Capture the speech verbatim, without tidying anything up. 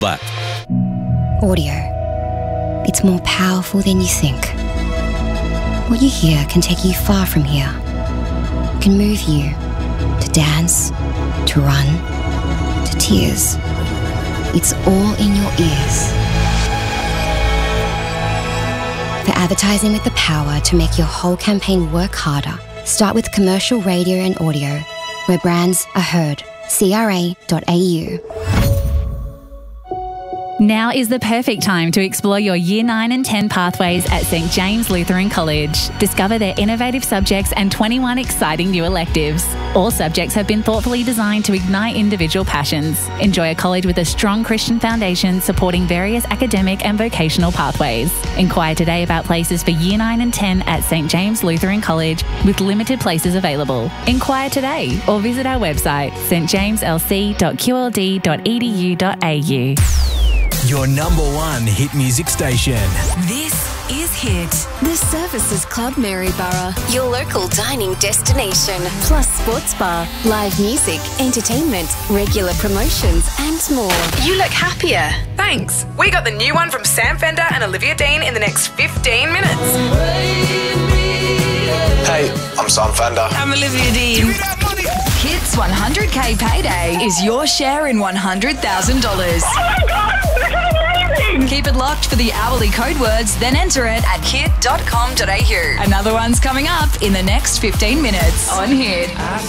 Black. Audio. It's more powerful than you think. What you hear can take you far from here. It can move you to dance, to run, to tears. It's all in your ears. For advertising with the power to make your whole campaign work harder, start with commercial radio and audio, where brands are heard. C R A dot A U. Now is the perfect time to explore your Year nine and ten pathways at Saint James Lutheran College. Discover their innovative subjects and twenty-one exciting new electives. All subjects have been thoughtfully designed to ignite individual passions. Enjoy a college with a strong Christian foundation supporting various academic and vocational pathways. Inquire today about places for Year nine and ten at Saint James Lutheran College with limited places available. Inquire today or visit our website s t james l c dot q l d dot e d u dot a u. Your number one hit music station. This is Hit. The Services Club Maryborough, your local dining destination. Plus sports bar, live music, entertainment, regular promotions and more. You look happier. Thanks. We got the new one from Sam Fender and Olivia Dean in the next fifteen minutes. Hey, I'm Sam Fender. I'm Olivia Dean. Hit's one hundred K payday is your share in one hundred thousand dollars. Oh my God, this is amazing! Keep it locked for the hourly code words, then enter it at hit dot com dot a u. Another one's coming up in the next fifteen minutes on Hit.